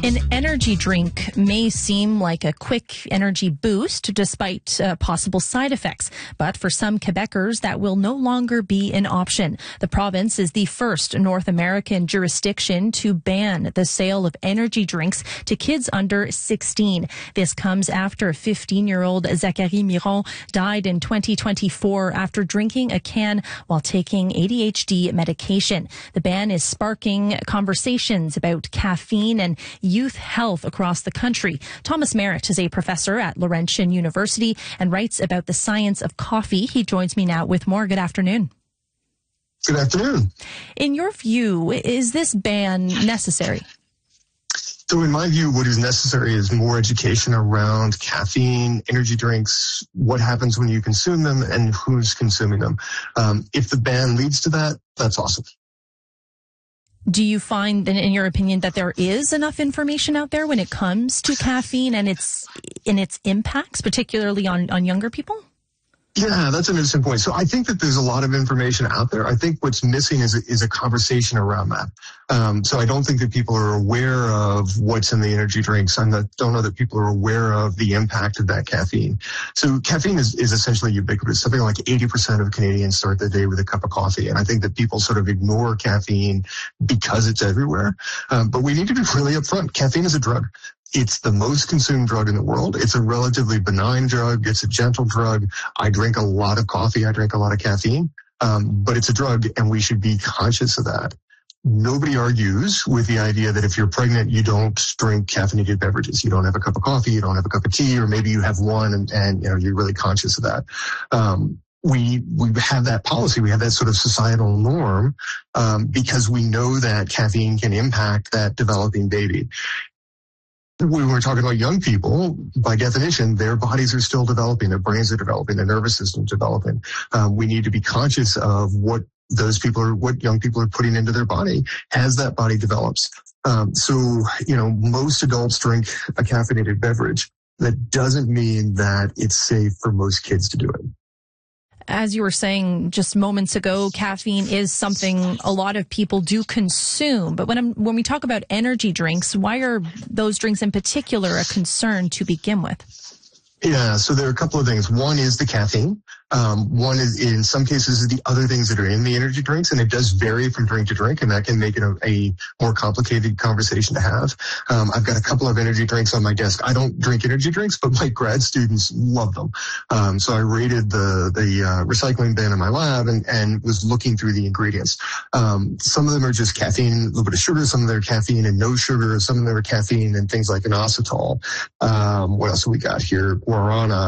An energy drink may seem like a quick energy boost despite possible side effects. But for some Quebecers, that will no longer be an option. The province is the first North American jurisdiction to ban the sale of energy drinks to kids under 16. This comes after 15-year-old Zachary Miron died in 2024 after drinking a can while taking ADHD medication. The ban is sparking conversations about caffeine and youth health across the country. Thomas Merritt is a professor at Laurentian University and writes about the science of coffee. He joins me now with more. Good afternoon. Good afternoon. In your view, is this ban necessary? So in my view, what is necessary is more education around caffeine, energy drinks, what happens when you consume them, and who's consuming them. If the ban leads to that, that's awesome. Do you find, in your opinion, that there is enough information out there when it comes to caffeine and its impacts, particularly on younger people? Yeah, that's an interesting point. So I think that there's a lot of information out there. I think what's missing is a conversation around that. So I don't think that people are aware of what's in the energy drinks. I don't know that people are aware of the impact of that caffeine. So caffeine is essentially ubiquitous. Something like 80% of Canadians start their day with a cup of coffee. And I think that people sort of ignore caffeine because it's everywhere. But we need to be really upfront. Caffeine is a drug. It's the most consumed drug in the world. It's a relatively benign drug. It's a gentle drug. I drink a lot of coffee. I drink a lot of caffeine. But it's a drug, and we should be conscious of that. Nobody argues with the idea that if you're pregnant, you don't drink caffeinated beverages. You don't have a cup of coffee. You don't have a cup of tea, or maybe you have one and you're really conscious of that. We have that policy. We have that sort of societal norm, because we know that caffeine can impact that developing baby. When we're talking about young people, by definition, their bodies are still developing, their brains are developing, their nervous system is developing. We need to be conscious of what young people are putting into their body as that body develops. Most adults drink a caffeinated beverage. That doesn't mean that it's safe for most kids to do it. As you were saying just moments ago, caffeine is something a lot of people do consume. But when we talk about energy drinks, why are those drinks in particular a concern to begin with? Yeah, so there are a couple of things. One is the caffeine. One is, in some cases, the other things that are in the energy drinks, and it does vary from drink to drink, and that can make it a more complicated conversation to have. I've got a couple of energy drinks on my desk. I don't drink energy drinks, but my grad students love them. So I rated the recycling bin in my lab and was looking through the ingredients. Some of them are just caffeine, a little bit of sugar. Some of them are caffeine and no sugar. Some of them are caffeine and things like inositol. What else have we got here? Guarana,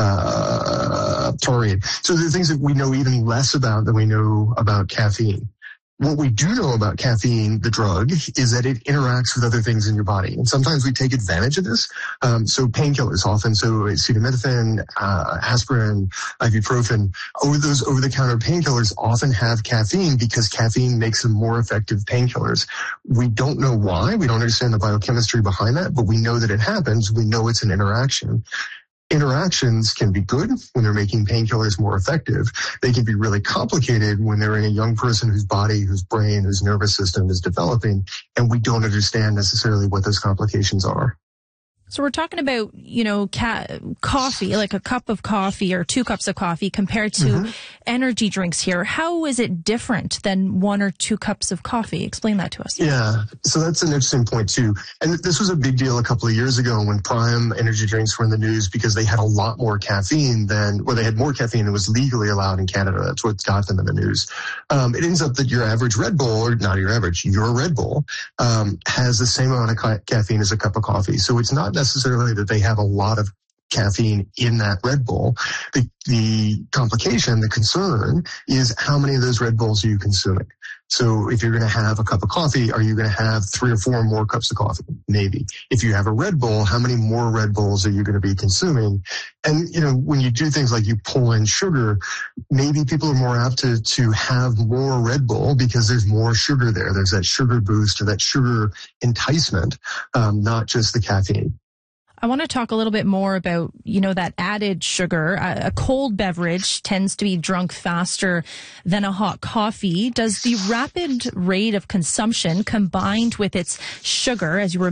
taurine. So there are things that we know even less about than we know about caffeine. What we do know about caffeine, the drug, is that it interacts with other things in your body. And sometimes we take advantage of this. So painkillers often, so acetaminophen, aspirin, ibuprofen, over-the-counter painkillers often have caffeine because caffeine makes them more effective painkillers. We don't know why. We don't understand the biochemistry behind that, but we know that it happens. We know it's an interaction. Interactions can be good when they're making painkillers more effective. They can be really complicated when they're in a young person whose body, whose brain, whose nervous system is developing, and we don't understand necessarily what those complications are. So we're talking about, coffee, like a cup of coffee or 2 cups of coffee compared to energy drinks here. How is it different than 1 or 2 cups of coffee? Explain that to us. Yeah, so that's an interesting point too. And this was a big deal a couple of years ago when Prime energy drinks were in the news because they had a lot more caffeine they had more caffeine than was legally allowed in Canada. That's what got them in the news. It ends up that your average Red Bull, or not your average, your Red Bull, has the same amount of caffeine as a cup of coffee. So it's not necessarily that they have a lot of caffeine in that Red Bull. The complication, the concern, is how many of those Red Bulls are you consuming? So if you're going to have a cup of coffee, are you going to have 3 or 4 more cups of coffee? Maybe. If you have a Red Bull, how many more Red Bulls are you going to be consuming? And, when you do things like you pull in sugar, maybe people are more apt to have more Red Bull because there's more sugar there. There's that sugar boost or that sugar enticement, not just the caffeine. I want to talk a little bit more about, that added sugar. A cold beverage tends to be drunk faster than a hot coffee. Does the rapid rate of consumption combined with its sugar, as you were